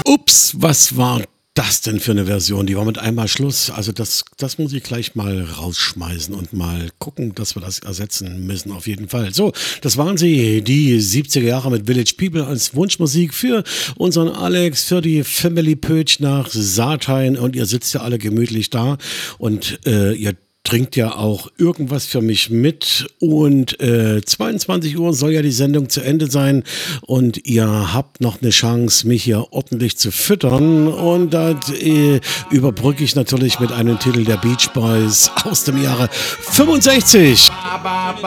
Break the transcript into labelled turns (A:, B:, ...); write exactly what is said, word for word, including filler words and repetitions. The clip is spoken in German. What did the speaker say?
A: Ups, was war das denn für eine Version? Die war mit einmal Schluss. Also das, das muss ich gleich mal rausschmeißen und mal gucken, dass wir das ersetzen müssen, auf jeden Fall. So, das waren sie, die siebziger Jahre mit Village People als Wunschmusik für unseren Alex, für die Family Pötsch nach Saarthain. Und ihr sitzt ja alle gemütlich da und äh, ihr trinkt ja auch irgendwas für mich mit und äh, zweiundzwanzig Uhr soll ja die Sendung zu Ende sein und ihr habt noch eine Chance, mich hier ordentlich zu füttern und das äh, überbrücke ich natürlich mit einem Titel der Beach Boys aus dem Jahre fünfundsechzig.